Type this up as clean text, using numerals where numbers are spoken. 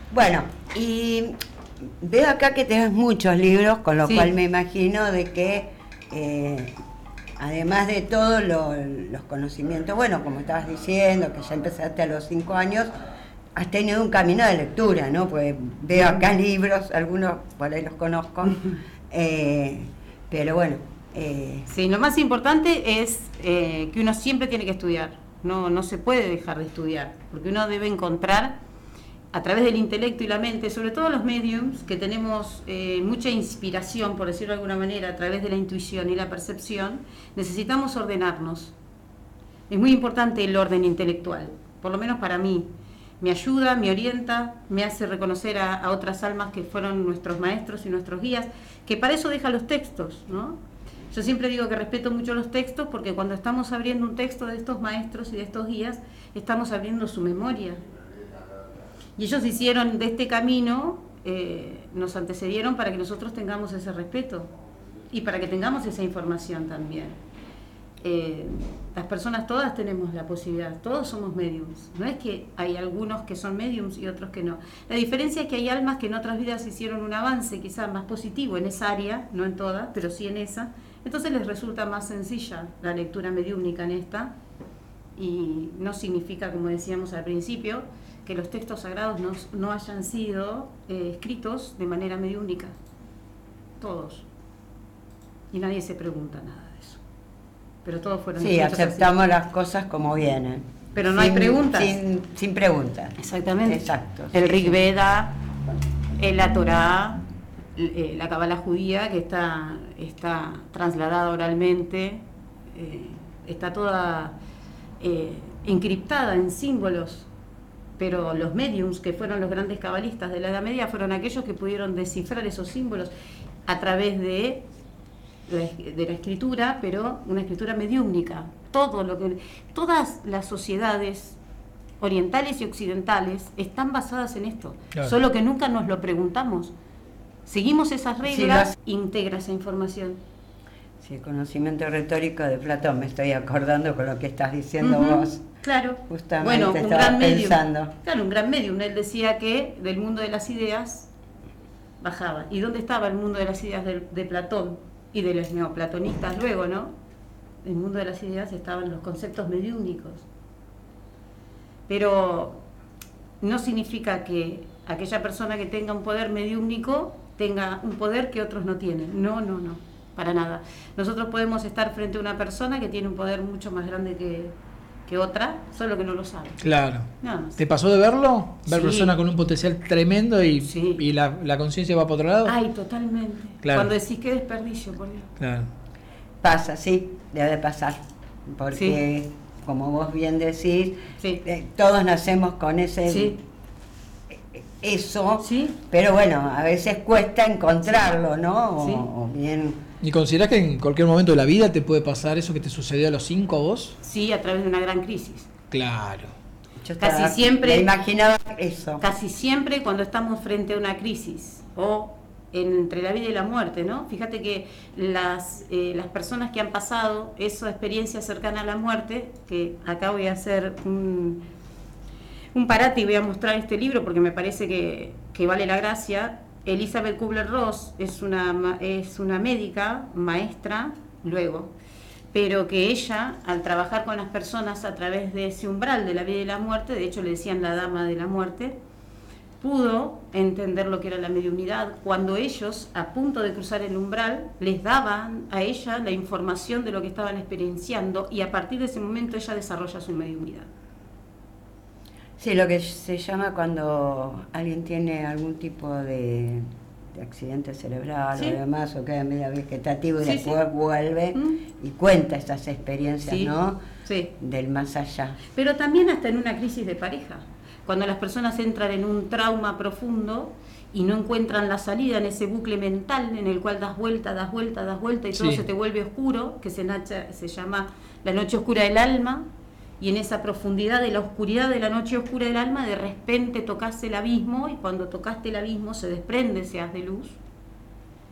Bueno, y veo acá que tenés muchos libros, con lo cual me imagino de que, además de todos los conocimientos, bueno, como estabas diciendo, que ya empezaste a los 5 años, has tenido un camino de lectura, ¿no? Pues veo acá libros, algunos por ahí los conozco, pero bueno. Sí, lo más importante es que uno siempre tiene que estudiar, no se puede dejar de estudiar, porque uno debe encontrar a través del intelecto y la mente, sobre todo los mediums, que tenemos mucha inspiración, por decirlo de alguna manera, a través de la intuición y la percepción, necesitamos ordenarnos. Es muy importante el orden intelectual, por lo menos para mí. Me ayuda, me orienta, me hace reconocer a otras almas que fueron nuestros maestros y nuestros guías, que para eso deja los textos, ¿no? Yo siempre digo que respeto mucho los textos porque cuando estamos abriendo un texto de estos maestros y de estos guías, estamos abriendo su memoria. Y ellos hicieron de este camino, nos antecedieron para que nosotros tengamos ese respeto y para que tengamos esa información también. Las personas todas tenemos la posibilidad, todos somos mediums. No es que hay algunos que son mediums y otros que no. La diferencia es que hay almas que en otras vidas hicieron un avance quizás más positivo en esa área, no en todas, pero sí en esa. Entonces les resulta más sencilla la lectura mediúmnica en esta, y no significa, como decíamos al principio, que los textos sagrados no hayan sido escritos de manera mediúmnica. Todos. Y nadie se pregunta nada de eso. Pero todos fueron escritos. Sí, aceptamos así. Las cosas como vienen. Pero no hay preguntas. Sin preguntas. Exactamente. Exacto. El Rig Veda, la Torá, la Kabbalah judía, que está trasladada oralmente, está toda encriptada en símbolos, pero los mediums, que fueron los grandes cabalistas de la Edad Media, fueron aquellos que pudieron descifrar esos símbolos a través de la escritura, pero una escritura mediúmnica. Todas las sociedades orientales y occidentales están basadas en esto, claro. Solo que nunca nos lo preguntamos. Seguimos esas reglas, integra esa información. Sí, el conocimiento retórico de Platón, me estoy acordando con lo que estás diciendo vos. Claro. Justamente bueno, estaba gran pensando. Medium. Claro, un gran medium. Él decía que del mundo de las ideas bajaba. ¿Y dónde estaba el mundo de las ideas de Platón y de los neoplatonistas luego, no? El mundo de las ideas estaban los conceptos mediúmnicos. Pero no significa que aquella persona que tenga un poder mediúmnico tenga un poder que otros no tienen. No, para nada. Nosotros podemos estar frente a una persona que tiene un poder mucho más grande que otra, solo que no lo sabe. Claro. No. ¿Te pasó de verlo? Ver sí. Personas con un potencial tremendo y, sí. y la conciencia va para otro lado. Ay, totalmente. Claro. Cuando decís qué desperdicio, por Dios. Claro. Pasa, sí, debe pasar. Porque, sí. Como vos bien decís, sí. Todos nacemos con ese... Sí. Eso, ¿sí? Pero bueno, a veces cuesta encontrarlo, ¿no? Sí. O bien... ¿Y considerás que en cualquier momento de la vida te puede pasar eso que te sucedió a los 5 a vos? Sí, a través de una gran crisis. Claro. Casi siempre... Me imaginaba eso. Casi siempre cuando estamos frente a una crisis o entre la vida y la muerte, ¿no? Fíjate que las personas que han pasado esa experiencia cercana a la muerte, que acá voy a hacer un parate y voy a mostrar este libro porque me parece que vale la gracia. Elizabeth Kubler-Ross es una médica, maestra, luego, pero que ella, al trabajar con las personas a través de ese umbral de la vida y la muerte, de hecho le decían la dama de la muerte, pudo entender lo que era la mediunidad cuando ellos, a punto de cruzar el umbral, les daban a ella la información de lo que estaban experienciando, y a partir de ese momento ella desarrolla su mediunidad. Sí, lo que se llama cuando alguien tiene algún tipo de accidente cerebral, ¿sí? O demás, o queda medio vegetativo y sí, después sí. Vuelve y cuenta esas experiencias, sí. ¿No? Sí. Del más allá. Pero también hasta en una crisis de pareja, cuando las personas entran en un trauma profundo y no encuentran la salida en ese bucle mental en el cual das vuelta y todo se te vuelve oscuro, que se llama la noche oscura del alma. Y en esa profundidad de la oscuridad de la noche oscura del alma, de repente tocas el abismo, y cuando tocaste el abismo se desprende ese haz de luz